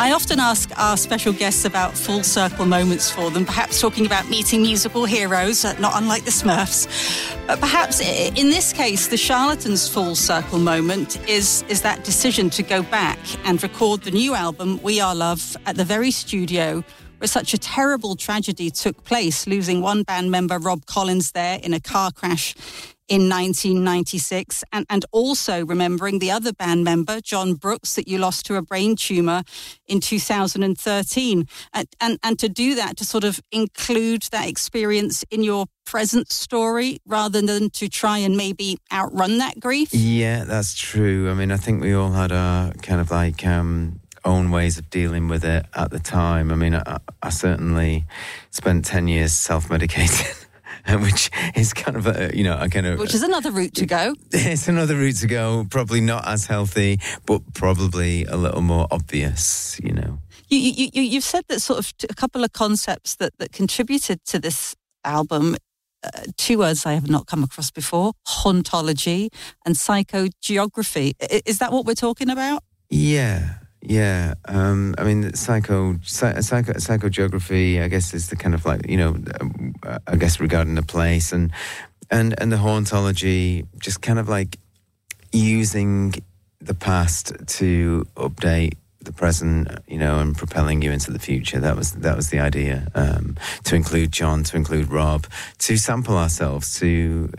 I often ask our special guests about full circle moments for them, perhaps talking about meeting musical heroes, not unlike the Smurfs. But perhaps in this case, the Charlatans' full circle moment is that decision to go back and record the new album, We Are Love, at the very studio where such a terrible tragedy took place, losing one band member, Rob Collins, there in a car crash in 1996, and also remembering the other band member, John Brooks, that you lost to a brain tumour in 2013. And to do that, to sort of include that experience in your present story rather than to try and maybe outrun that grief? Yeah, that's true. I mean, I think we all had our kind of like own ways of dealing with it at the time. I mean, I certainly spent 10 years self-medicating. Which is kind of which is another route to go. It's another route to go. Probably not as healthy, but probably a little more obvious. You've said that sort of a couple of concepts that contributed to this album. Two words I have not come across before: hauntology and psychogeography. Is that what we're talking about? Yeah. I mean, psychogeography, I guess, is the kind of like, I guess regarding the place, and the hauntology, just kind of like using the past to update the present, and propelling you into the future. That was the idea. To include John, to include Rob, to sample ourselves, to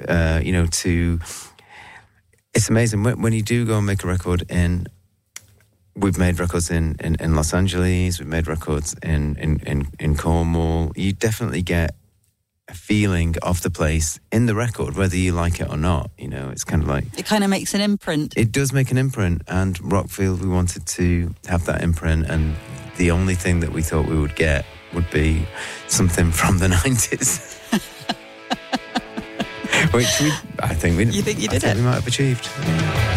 it's amazing when you do go and make a record in. We've made records in Los Angeles. We've made records in Cornwall. You definitely get a feeling of the place in the record, whether you like it or not. It's kind of like... It kind of makes an imprint. It does make an imprint. And Rockfield, we wanted to have that imprint. And the only thing that we thought we would get would be something from the 90s. Which I think we might have achieved.